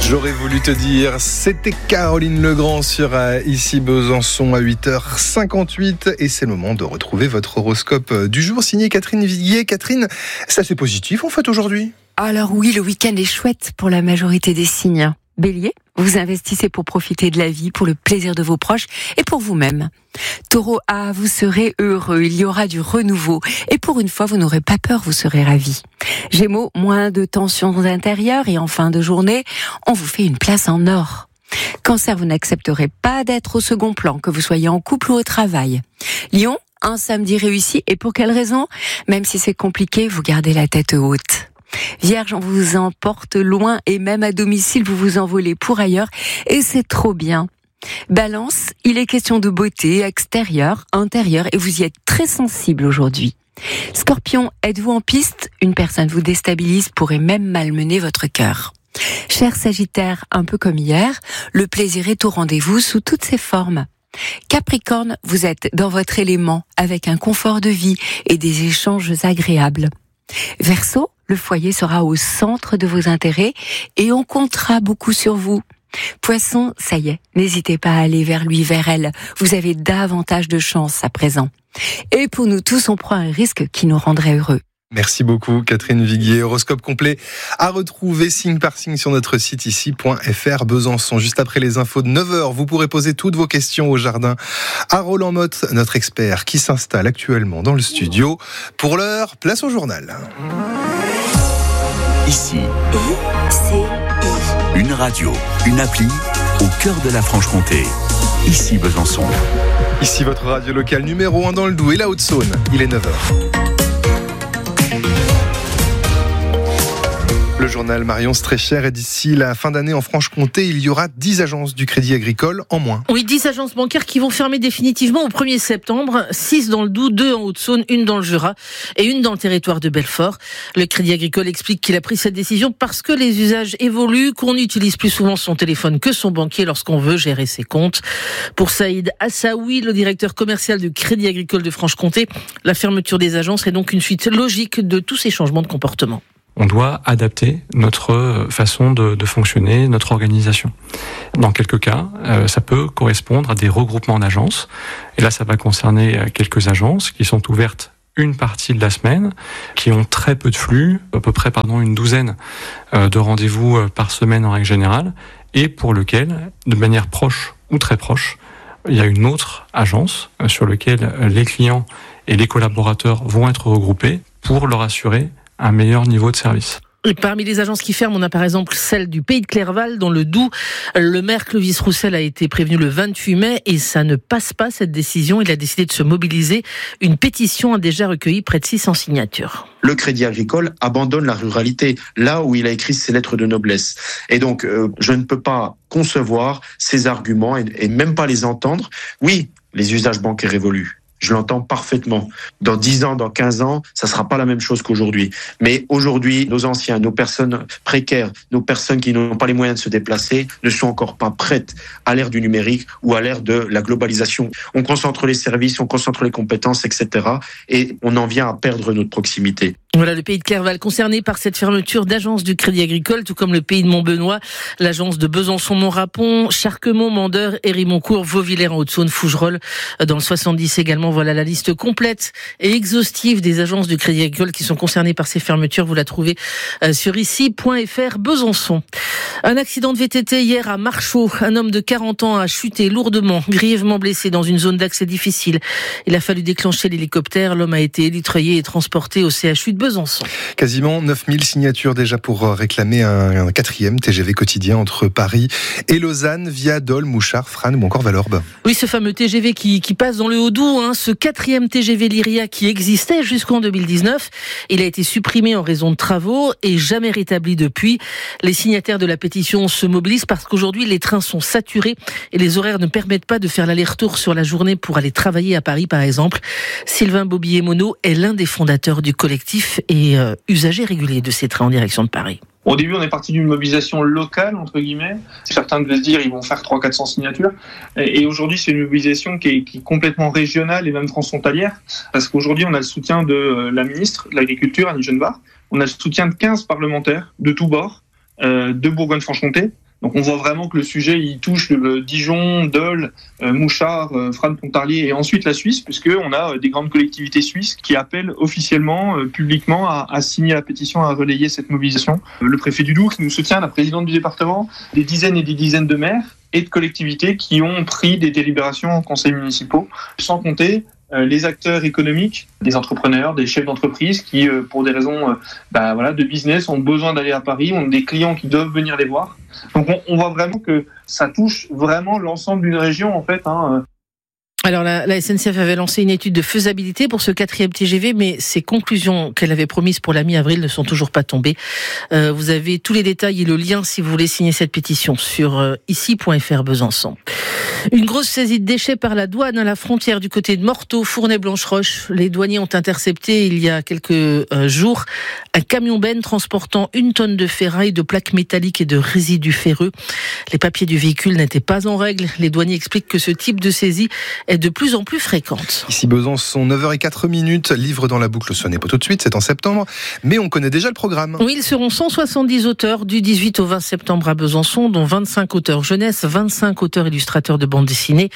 J'aurais voulu te dire, c'était Caroline Legrand sur Ici Besançon à 8h58 et c'est le moment de retrouver votre horoscope du jour signé Catherine Viguier. Catherine, ça c'est positif en fait aujourd'hui? Alors oui, le week-end est chouette pour la majorité des signes. Bélier, vous investissez pour profiter de la vie, pour le plaisir de vos proches et pour vous-même. Taureau, vous serez heureux, il y aura du renouveau. Et pour une fois, vous n'aurez pas peur, vous serez ravis. Gémeaux, moins de tensions intérieures et en fin de journée, on vous fait une place en or. Cancer, vous n'accepterez pas d'être au second plan, que vous soyez en couple ou au travail. Lion, un samedi réussi et pour quelle raison? Même si c'est compliqué, vous gardez la tête haute. Vierge, on vous emporte loin et même à domicile, vous vous envolez pour ailleurs et c'est trop bien. Balance, il est question de beauté extérieure, intérieure et vous y êtes très sensible aujourd'hui. Scorpion, êtes-vous en piste? Une personne vous déstabilise, pourrait même malmener votre cœur. Cher Sagittaire, un peu comme hier, le plaisir est au rendez-vous sous toutes ses formes. Capricorne, vous êtes dans votre élément avec un confort de vie et des échanges agréables. Verseau, le foyer sera au centre de vos intérêts et on comptera beaucoup sur vous. Poisson, ça y est, n'hésitez pas à aller vers lui, vers elle. Vous avez davantage de chance à présent. Et pour nous tous, on prend un risque qui nous rendrait heureux. Merci beaucoup Catherine Viguier. Horoscope complet à retrouver signe par signe sur notre site ici.fr Besançon. Juste après les infos de 9h, vous pourrez poser toutes vos questions au jardin à Roland Motte, notre expert qui s'installe actuellement dans le studio. Pour l'heure, place au journal. Ici, une radio, une appli au cœur de la Franche-Comté. Ici Besançon. Ici votre radio locale numéro 1 dans le Doubs et la Haute-Saône. Il est 9h. Le journal Marion Strécher et d'ici la fin d'année en Franche-Comté, il y aura 10 agences du Crédit Agricole en moins. Oui, 10 agences bancaires qui vont fermer définitivement au 1er septembre, 6 dans le Doubs, 2 en Haute-Saône, 1 dans le Jura et 1 dans le territoire de Belfort. Le Crédit Agricole explique qu'il a pris cette décision parce que les usages évoluent, qu'on utilise plus souvent son téléphone que son banquier lorsqu'on veut gérer ses comptes. Pour Saïd Assaoui, le directeur commercial du Crédit Agricole de Franche-Comté, la fermeture des agences est donc une suite logique de tous ces changements de comportement. On doit adapter notre façon de fonctionner, notre organisation. Dans quelques cas, ça peut correspondre à des regroupements d'agences. Et là, ça va concerner quelques agences qui sont ouvertes une partie de la semaine, qui ont très peu de flux, à peu près une douzaine de rendez-vous par semaine en règle générale, et pour lequel, de manière proche ou très proche, il y a une autre agence sur laquelle les clients et les collaborateurs vont être regroupés pour leur assurer un meilleur niveau de service. Et parmi les agences qui ferment, on a par exemple celle du Pays de Clerval, dans le Doubs. Le maire Clovis Roussel a été prévenu le 28 mai et ça ne passe pas cette décision. Il a décidé de se mobiliser. Une pétition a déjà recueilli près de 600 signatures. Le Crédit Agricole abandonne la ruralité, là où il a écrit ses lettres de noblesse. Et donc, je ne peux pas concevoir ces arguments et même pas les entendre. Oui, les usages bancaires évoluent. Je l'entends parfaitement. Dans 10 ans, dans 15 ans, ça sera pas la même chose qu'aujourd'hui. Mais aujourd'hui, nos anciens, nos personnes précaires, nos personnes qui n'ont pas les moyens de se déplacer, ne sont encore pas prêtes à l'ère du numérique ou à l'ère de la globalisation. On concentre les services, on concentre les compétences, etc. Et on en vient à perdre notre proximité. Voilà le Pays de Clerval concerné par cette fermeture d'agences du Crédit Agricole, tout comme le Pays de Montbenoît, l'agence de Besançon-Montrapon, Charquemont, Mandeur, Hérimoncourt, Vauvillers en Haute-Saône, Fougerolles dans le 70 également. Voilà la liste complète et exhaustive des agences du Crédit Agricole qui sont concernées par ces fermetures. Vous la trouvez sur ici.fr Besançon. Un accident de VTT hier à Marchaux. Un homme de 40 ans a chuté lourdement, grièvement blessé dans une zone d'accès difficile. Il a fallu déclencher l'hélicoptère. L'homme a été élitreuillé et transporté au CHU de Besançon. Quasiment 9000 signatures déjà pour réclamer un 4e TGV quotidien entre Paris et Lausanne via Dole, Mouchard, Frasnes ou encore Vallorbe. Oui, ce fameux TGV qui passe dans le Haut-Doubs, ce 4e TGV Lyria qui existait jusqu'en 2019. Il a été supprimé en raison de travaux et jamais rétabli depuis. Les signataires de la pétition se mobilisent parce qu'aujourd'hui les trains sont saturés et les horaires ne permettent pas de faire l'aller-retour sur la journée pour aller travailler à Paris par exemple. Sylvain Bobillet-Monod est l'un des fondateurs du collectif et usager régulier de ces trains en direction de Paris. Au début, on est parti d'une mobilisation locale, entre guillemets. Certains devaient se dire ils vont faire 300-400 signatures. Et aujourd'hui, c'est une mobilisation qui est complètement régionale et même transfrontalière. Parce qu'aujourd'hui, on a le soutien de la ministre de l'Agriculture, Annie Genevard. On a le soutien de 15 parlementaires de tous bords, de Bourgogne-Franche-Comté. Donc on voit vraiment que le sujet il touche Dijon, Dole, Mouchard, Frasnes-Pontarlier et ensuite la Suisse, puisqu'on a des grandes collectivités suisses qui appellent officiellement, publiquement à signer la pétition, à relayer cette mobilisation. Le préfet du Doubs qui nous soutient, la présidente du département, des dizaines et des dizaines de maires et de collectivités qui ont pris des délibérations en conseils municipaux, sans compter les acteurs économiques, des entrepreneurs, des chefs d'entreprise qui, pour des raisons de business, ont besoin d'aller à Paris, ont des clients qui doivent venir les voir. Donc on voit vraiment que ça touche vraiment l'ensemble d'une région en fait. Alors la SNCF avait lancé une étude de faisabilité pour ce 4e TGV, mais ses conclusions qu'elle avait promises pour la mi-avril ne sont toujours pas tombées. Vous avez tous les détails et le lien si vous voulez signer cette pétition sur ici.fr Besançon. Une grosse saisie de déchets par la douane à la frontière du côté de Morteau, Fournay-Blanche-Roche. Les douaniers ont intercepté il y a quelques jours un camion-benne transportant 1 tonne de ferraille, de plaques métalliques et de résidus ferreux. Les papiers du véhicule n'étaient pas en règle. Les douaniers expliquent que ce type de saisie est de plus en plus fréquente. Ici Besançon, 9h04, livre dans la boucle, ce n'est pas tout de suite, c'est en septembre, mais on connaît déjà le programme. Oui, ils seront 170 auteurs du 18 au 20 septembre à Besançon, dont 25 auteurs jeunesse, 25 auteurs illustrateurs de bande dessinée,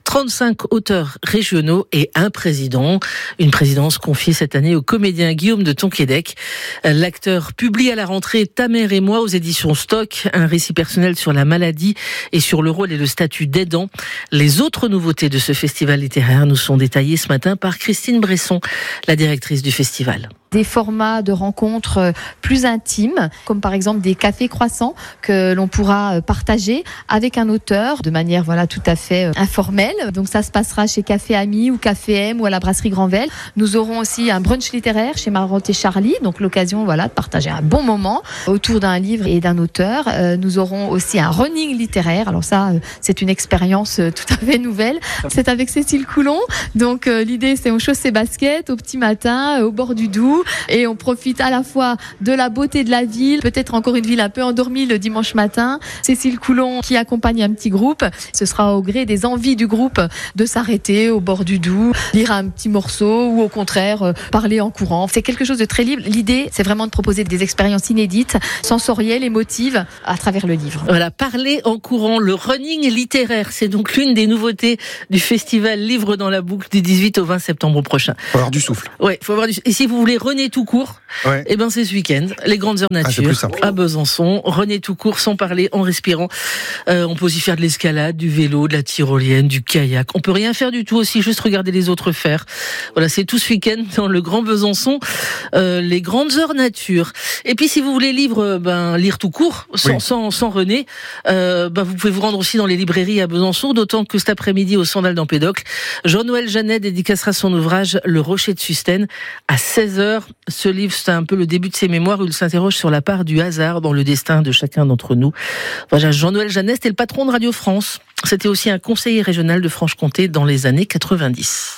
35 auteurs régionaux et un président. Une présidence confiée cette année au comédien Guillaume de Tonquédec. L'acteur publie à la rentrée Ta mère et moi aux éditions Stock, un récit personnel sur la maladie et sur le rôle et le statut d'aidant. Les autres nouveautés de ce festival littéraire nous sont détaillées ce matin par Christine Bresson, la directrice du festival. Des formats de rencontres plus intimes, comme par exemple des cafés croissants que l'on pourra partager avec un auteur de manière tout à fait informelle. Donc ça se passera chez Café Ami ou Café M ou à la brasserie Granvelle. Nous aurons aussi un brunch littéraire chez Marotte et Charlie, donc l'occasion de partager un bon moment autour d'un livre et d'un auteur. Nous aurons aussi un running littéraire. Alors ça, c'est une expérience tout à fait nouvelle. C'est avec Cécile Coulon. Donc l'idée, c'est on chausse ses baskets au petit matin au bord du Doubs. Et on profite à la fois de la beauté de la ville, peut-être encore une ville un peu endormie le dimanche matin. Cécile Coulon qui accompagne un petit groupe. Ce sera au gré des envies du groupe de s'arrêter au bord du Doubs, lire un petit morceau ou au contraire parler en courant. C'est quelque chose de très libre. L'idée, c'est vraiment de proposer des expériences inédites, sensorielles, émotives à travers le livre. Voilà, parler en courant, le running littéraire. C'est donc l'une des nouveautés du festival Livre dans la boucle du 18 au 20 septembre prochain. Faut avoir du souffle. Ouais, faut avoir du. Et si vous voulez René tout court, c'est ce week-end. Les grandes heures nature à Besançon. René tout court, sans parler, en respirant. On peut aussi faire de l'escalade, du vélo, de la tyrolienne, du kayak. On peut rien faire du tout aussi, juste regarder les autres faire. Voilà, c'est tout ce week-end dans le Grand Besançon. Les grandes heures nature. Et puis si vous voulez lire tout court, sans René, vous pouvez vous rendre aussi dans les librairies à Besançon, d'autant que cet après-midi au Sandal d'Empédocle, Jean-Noël Jeannet dédicacera son ouvrage Le Rocher de Sustène à 16h. Ce livre, c'est un peu le début de ses mémoires où il s'interroge sur la part du hasard dans le destin de chacun d'entre nous. Voilà, Jean-Noël Jeannet, c'était le patron de Radio France. C'était aussi un conseiller régional de Franche-Comté dans les années 90.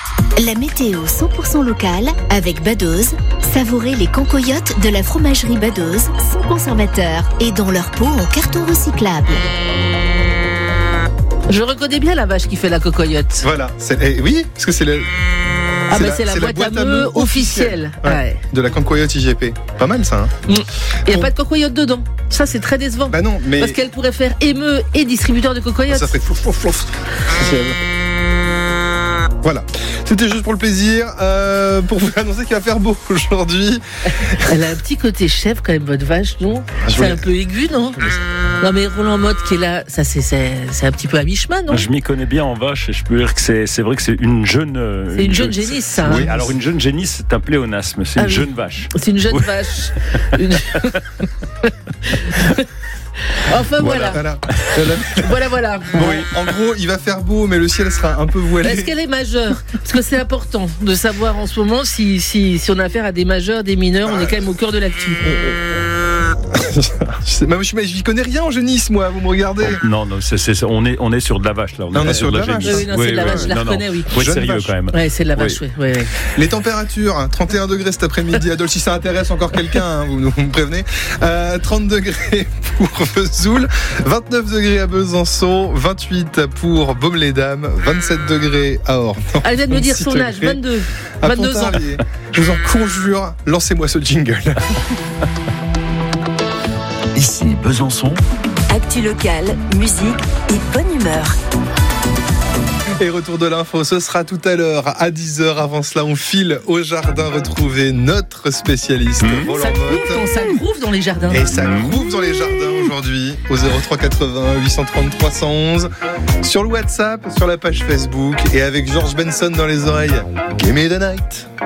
La météo 100% locale avec Badoz. Savourez les cancoyotes de la fromagerie Badoz, sans conservateur et dans leur pot en carton recyclable. Je reconnais bien la vache qui fait la cocoyote. Voilà, oui, parce que c'est le... c'est la boîte à meux officielle. Ouais. De la cancoyote IGP. Pas mal ça. Il n'y a pas de cancoyote dedans. Ça, c'est très décevant. Bah non, mais... Parce qu'elle pourrait faire émeu et distributeur de cocoyotes. Ça ferait flouf, flouf, flouf. Voilà, c'était juste pour le plaisir, pour vous annoncer qu'il va faire beau aujourd'hui. Elle a un petit côté chef quand même, votre vache, non? C'est un peu aigu, non? Non mais Roland Motte qui est là, ça c'est un petit peu à mi-chemin, non? Je m'y connais bien en vache et je peux dire que c'est vrai que c'est une jeune... C'est une jeune génisse, ça. Oui, alors une jeune génisse, c'est un pléonasme, c'est une jeune vache. C'est une jeune vache. Enfin voilà. Bon, en gros, il va faire beau, mais le ciel sera un peu voilé. Est-ce qu'elle est majeure? Parce que c'est important de savoir en ce moment si on a affaire à des majeurs, des mineurs. On est quand même au cœur de l'actu. Je n'y connais rien en génisse, moi. Vous me regardez? Non, on est sur de la vache là. On est sur de la vache. Oui, c'est de la vache. Je la reconnais, oui. Faut être sérieux quand même. Ouais, c'est de la vache. Oui. Les températures, 31 degrés cet après-midi. Adolphe, si ça intéresse encore quelqu'un, vous me prévenez. 30 degrés pour Vesoul, 29 degrés à Besançon, 28 pour Baume-les-Dames, 27 degrés à Orne. Elle vient de me dire son âge, 22 ans. Je vous en conjure, lancez-moi ce jingle. Ici Besançon. Actu locale, musique et bonne humeur. Et retour de l'info, ce sera tout à l'heure à 10h. Avant cela, on file au jardin retrouver notre spécialiste Roland Motte. Ça groove dans les jardins. Et ça groove dans les jardins aujourd'hui au 03 80 830 311 sur le WhatsApp, sur la page Facebook et avec George Benson dans les oreilles. Give me the night.